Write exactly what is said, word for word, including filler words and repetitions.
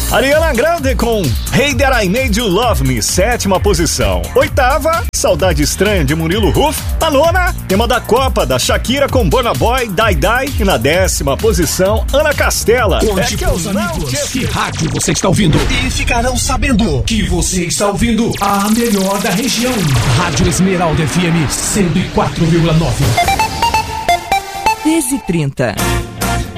Ariana Grande com Hey That I Made You Love Me, sétima posição. Oitava, Saudade Estranha de Murilo Huff. A nona, tema da Copa da Shakira com Burna Boy, Die Die. E na décima posição, Ana Castela. Conte é que os amigos que rádio você está ouvindo e ficarão sabendo que você está ouvindo a melhor da região. Rádio Esmeralda F M cento e quatro vírgula nove. dez e trinta.